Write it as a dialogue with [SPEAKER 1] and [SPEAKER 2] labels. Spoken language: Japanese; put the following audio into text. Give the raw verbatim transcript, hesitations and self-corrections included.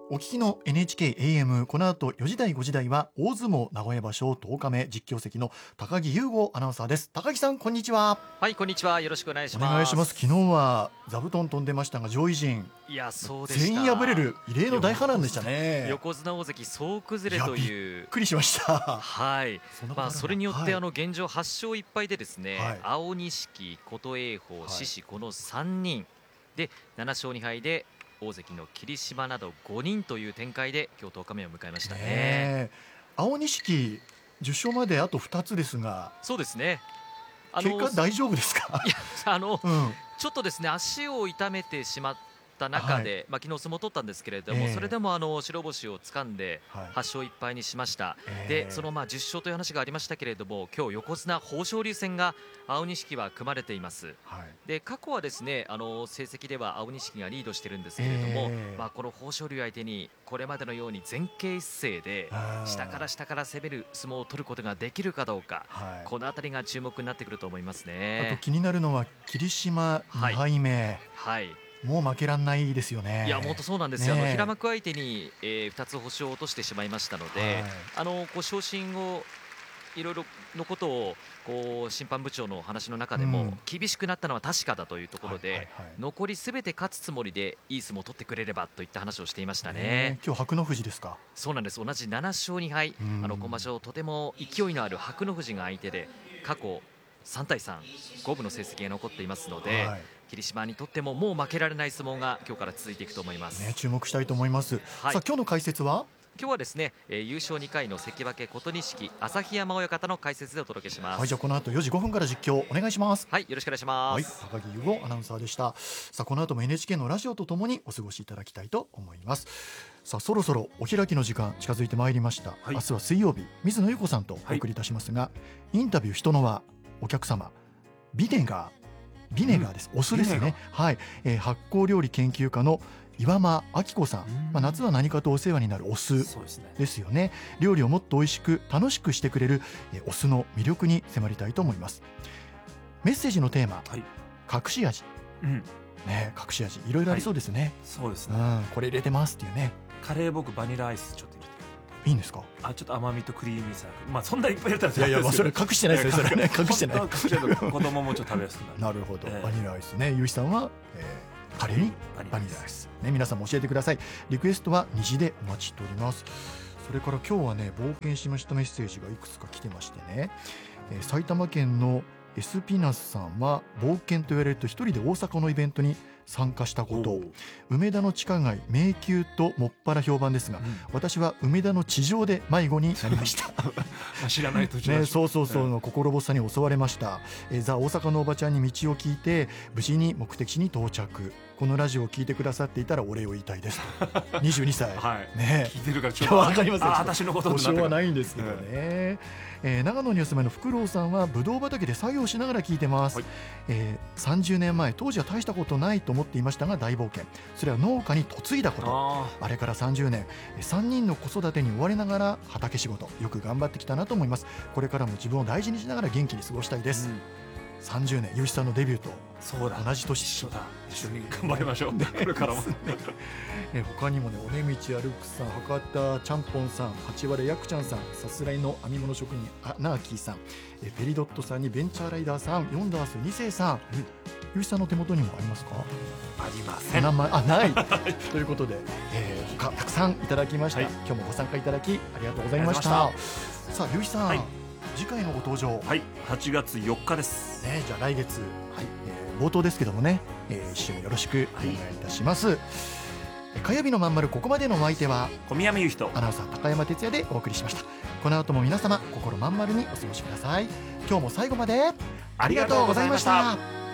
[SPEAKER 1] お聞きの エヌエイチケーエーエム、 この後よじ台ごじ台は大相撲名古屋場所とおかめ、実況席の高木優吾アナウンサーです。高木さん、こんにちは。
[SPEAKER 2] はい、こんにちは。よろしくお願いします。
[SPEAKER 1] お願いします。昨日は座布団飛んでましたが、上位陣
[SPEAKER 2] いやそうでした、
[SPEAKER 1] 全員敗れる異例の大波乱でしたね。
[SPEAKER 2] 横綱大関総崩れという。
[SPEAKER 1] びっくりしました
[SPEAKER 2] はい、そ, まあ、それによって、
[SPEAKER 1] はい、
[SPEAKER 2] あの現状はち勝いっ敗でですね、はい、青錦、琴恵光、獅司、このさんにんでなな勝に敗で大関の霧島などごにんという展開で今日とおかめを迎えました ね, ね。
[SPEAKER 1] 青錦じゅっ勝まであとふたつですが、
[SPEAKER 2] そうですね、あ
[SPEAKER 1] の結果大丈夫ですか？
[SPEAKER 2] いやあの、うん、ちょっとですね足を痛めてしまった中で、はい、まあ、昨日相撲を取ったんですけれども、えー、それでもあの白星をつかんではち勝いっ敗にしました、はい、でそのまあじゅっ勝という話がありましたけれども、今日横綱豊昇龍戦が青錦は組まれています、はい、で過去はですねあの成績では青錦がリードしているんですけれども、えーまあ、この豊昇龍相手にこれまでのように前傾姿勢で下から下から攻める相撲を取ることができるかどうか、はい、このあたりが注目になってくると思いますね。
[SPEAKER 1] あと気になるのは霧島に敗目、
[SPEAKER 2] はい、はい、も
[SPEAKER 1] う負けらんないですよね。
[SPEAKER 2] いや本当そうなんですよ、ね、あの平幕相手に、えー、ふたつ星を落としてしまいましたので、はい、あのこう昇進をいろいろのことをこう審判部長の話の中でも厳しくなったのは確かだというところで、はいはいはい、残りすべて勝つつもりでいい相撲を取ってくれればといった話をしていましたね。
[SPEAKER 1] 今日白の富士ですか？
[SPEAKER 2] そうなんです、同じなな勝に敗、あの今場所とても勢いのある白の富士が相手で過去さんたいさん、五分の成績が残っていますので、はい、霧島にとってももう負けられない相撲が今日から続いていくと思います、
[SPEAKER 1] ね、注目したいと思います、はい、さあ今日の解説は
[SPEAKER 2] 今日はですね、えー、優勝にかいの関脇琴錦旭山親方の解説でお届けします。
[SPEAKER 1] はい、じゃあこの後よじごふんから実況お願いします。
[SPEAKER 2] はい、よろしくお願いします。
[SPEAKER 1] はい、高木優吾アナウンサーでした。さあこの後も エヌエイチケー のラジオとともにお過ごしいただきたいと思います。さあそろそろお開きの時間近づいてまいりました、はい、明日は水曜日、水野優子さんとお送りいたしますが、はい、インタビュー人の輪、お客様ビネガービネガーです、うん、お酢ですね、はい、えー、発酵料理研究家の岩間明子さん、まあ、夏は何かとお世話になるお酢ですよね。料理をもっと美味しく楽しくしてくれる、えー、お酢の魅力に迫りたいと思います。メッセージのテーマ、はい、隠し味、うんね、隠し味いろいろありそうですね、はい、
[SPEAKER 3] そうですね、
[SPEAKER 1] うん、これ入れてますっていうね。
[SPEAKER 3] カレー僕バニラアイスちょっと入れて
[SPEAKER 1] いいんですか？
[SPEAKER 3] あ、ちょっと甘みとクリーミーさ、まあそんなにいっぱい入れたら
[SPEAKER 1] いやいや、まあそれ隠してないですよ、それね、隠してない。
[SPEAKER 3] 子供もちょっと食べやすくなる。
[SPEAKER 1] なるほど、えー、バニラアイスね。ゆうしさんは、えー、カレーにバニラアイスね、皆さんも教えてください。リクエストは虹でお待ちしております。それから今日はね、冒険しましたメッセージがいくつか来てましてね、えー、埼玉県のエスピナスさんは冒険と言われると一人で大阪のイベントに参加したこと、梅田の地下街迷宮ともっぱら評判ですが、うん、私は梅田の地上で迷子になりました
[SPEAKER 3] 知らない土地、
[SPEAKER 1] ね、そうそうそう、うん、心細さに襲われました。えー、ザ・大阪のおばちゃんに道を聞いて無事に目的地に到着。このラジオを聞いてくださっていたらお礼を言いたいですとにじゅうにさい、
[SPEAKER 3] はい
[SPEAKER 1] ね、
[SPEAKER 3] 聞いてるからちょっと
[SPEAKER 1] 分かりません、
[SPEAKER 3] 私のこと
[SPEAKER 1] 保証はないんですけどね、えー、長野にお住まいのフクロウさんはぶどう畑で作業しながら聞いてます、はい、えー、さんじゅうねんまえ当時は大したことないと思っていましたが大冒険、それは農家に嫁いだこと。 あ, あれからさんじゅうねん、さんにんの子育てに追われながら畑仕事よく頑張ってきたなと思います。これからも自分を大事にしながら元気に過ごしたいです、うん、さんじゅうねん、ゆうしさんのデビューと同じ年。
[SPEAKER 3] そうだ、一緒に頑張りましょうこれからも
[SPEAKER 1] え他にもね、おねみち歩くさん、博多ちゃんぽんさん、八割やくちゃんさん、さすらいの編み物職人あナーキーさん、えペリドットさんにベンチャーライダーさん、ヨンダースに世さん、うん、ゆうしさんの手元にもありますか？
[SPEAKER 3] ありません。
[SPEAKER 1] お名前あないということで、えー、他たくさんいただきました、はい、今日もご参加いただきありがとうございました。さあゆうしさん、はい、次回のご登場、
[SPEAKER 3] はい、はちがつよっかです、
[SPEAKER 1] ね、じゃあ来月、はい、えー、冒頭ですけどもね、えー、一緒によろしくお願いいたします、はい。火曜日のまんまる、ここまでのお相手は
[SPEAKER 3] 小宮山雄人、
[SPEAKER 1] アナウンサー高山哲也でお送りしました。この後も皆様心まんまるにお過ごしください。今日も最後までありがとうございました。